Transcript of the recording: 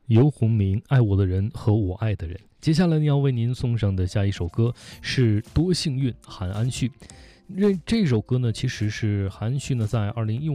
游鸿明《爱我的人和我爱的人》。接下来要为您送上的下一首歌是《多幸运》，韩安旭。这首歌呢，其实是韩旭呢在2015